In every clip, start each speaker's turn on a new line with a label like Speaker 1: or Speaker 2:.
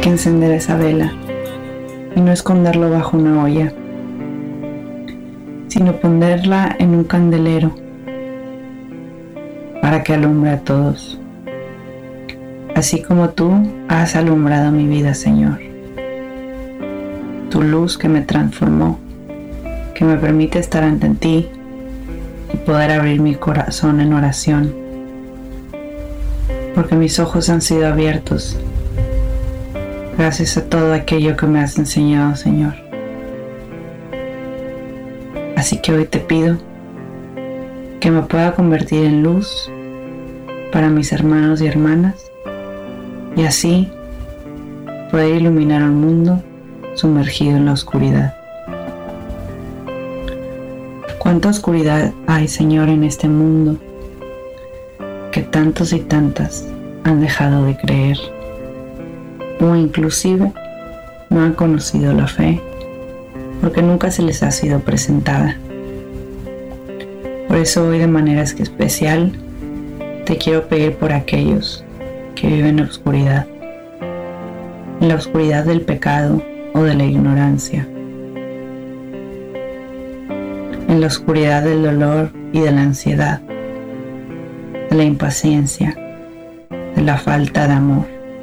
Speaker 1: que encender esa vela y no esconderlo bajo una olla, sino ponerla en un candelero para que alumbre a todos, así como tú has alumbrado mi vida, Señor. Tu luz que me transformó, que me permite estar ante ti y poder abrir mi corazón en oración, porque mis ojos han sido abiertos gracias a todo aquello que me has enseñado, Señor. Así que hoy te pido que me pueda convertir en luz para mis hermanos y hermanas y así poder iluminar al mundo sumergido en la oscuridad. ¿Cuánta oscuridad hay, Señor, en este mundo que tantos y tantas han dejado de creer o inclusive no han conocido la fe porque nunca se les ha sido presentada? Por eso hoy de manera especial te quiero pedir por aquellos que viven en la oscuridad del pecado o de la ignorancia, en la oscuridad del dolor y de la ansiedad, de la impaciencia, de la falta de amor.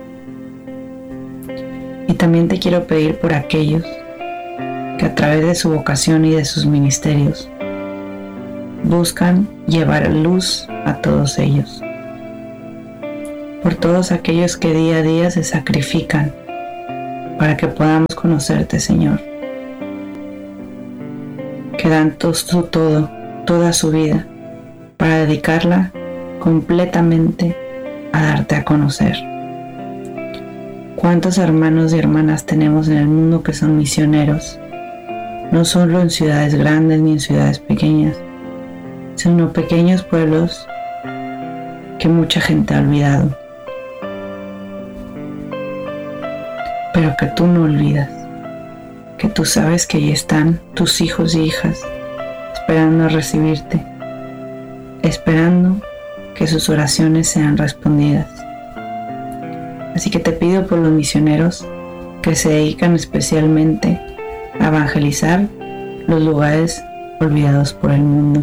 Speaker 1: Y también te quiero pedir por aquellos que a través de su vocación y de sus ministerios buscan llevar luz a todos ellos, por todos aquellos que día a día se sacrifican para que podamos conocerte, Señor, que dan toda su vida para dedicarla completamente a darte a conocer. ¿Cuántos hermanos y hermanas tenemos en el mundo que son misioneros? No solo en ciudades grandes ni en ciudades pequeñas, sino pequeños pueblos que mucha gente ha olvidado, pero que tú no olvidas, que tú sabes que ahí están tus hijos y hijas esperando a recibirte, esperando que sus oraciones sean respondidas. Así que te pido por los misioneros que se dedican especialmente a evangelizar los lugares olvidados por el mundo,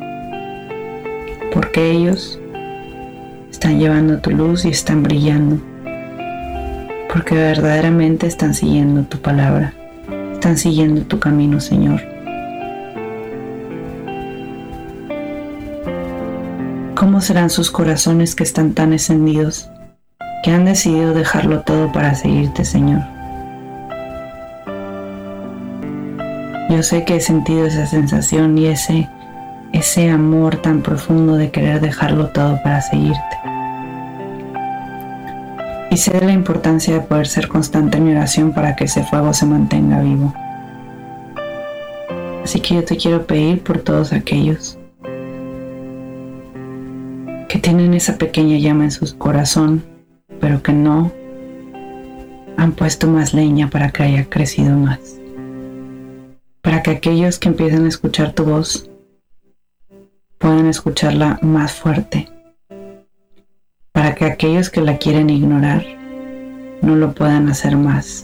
Speaker 1: porque ellos están llevando tu luz y están brillando, porque verdaderamente están siguiendo tu palabra, están siguiendo tu camino, Señor. ¿Cómo serán sus corazones que están tan encendidos, que han decidido dejarlo todo para seguirte, Señor? Yo sé que he sentido esa sensación y ese amor tan profundo de querer dejarlo todo para seguirte. Y sé de la importancia de poder ser constante en mi oración para que ese fuego se mantenga vivo. Así que yo te quiero pedir por todos aquellos que tienen esa pequeña llama en su corazón, pero que no han puesto más leña para que haya crecido más. Para que aquellos que empiecen a escuchar tu voz puedan escucharla más fuerte. Para que aquellos que la quieren ignorar no lo puedan hacer más.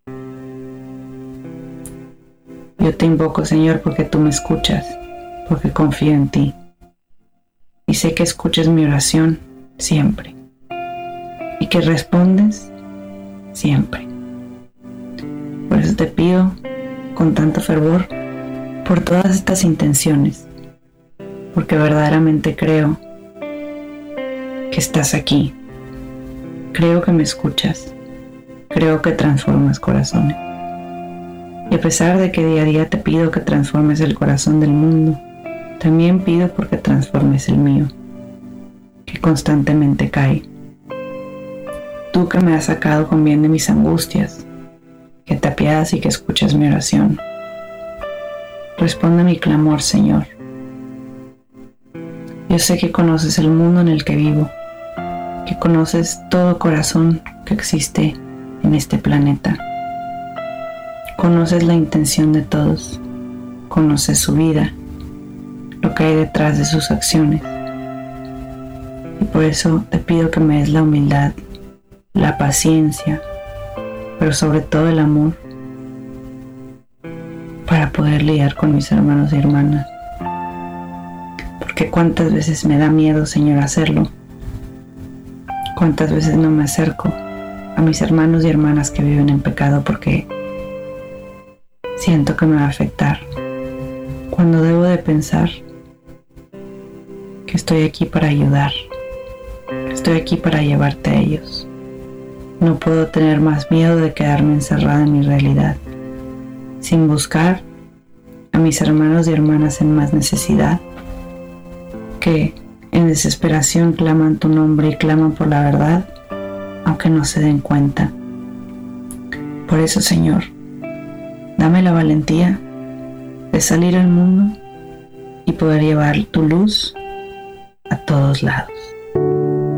Speaker 1: Yo te invoco, Señor, porque tú me escuchas, porque confío en ti. Y sé que escuchas mi oración siempre. Y que respondes siempre. Por eso te pido con tanto fervor por todas estas intenciones, porque verdaderamente creo que estás aquí, creo que me escuchas, creo que transformas corazones. Y a pesar de que día a día te pido que transformes el corazón del mundo, también pido porque transformes el mío, que constantemente cae. Tú que me has sacado con bien de mis angustias, que te apiadas y que escuchas mi oración. Responde a mi clamor, Señor. Yo sé que conoces el mundo en el que vivo, que conoces todo corazón que existe en este planeta. Conoces la intención de todos, conoces su vida, lo que hay detrás de sus acciones. Y por eso te pido que me des la humildad, la paciencia pero sobre todo el amor para poder lidiar con mis hermanos y hermanas. Porque cuántas veces me da miedo, Señor, hacerlo. Cuántas veces no me acerco a mis hermanos y hermanas que viven en pecado porque siento que me va a afectar. Cuando debo de pensar que estoy aquí para ayudar, que estoy aquí para llevarte a ellos. No puedo tener más miedo de quedarme encerrada en mi realidad, sin buscar a mis hermanos y hermanas en más necesidad, que en desesperación claman tu nombre y claman por la verdad, aunque no se den cuenta. Por eso, Señor, dame la valentía de salir al mundo y poder llevar tu luz a todos lados.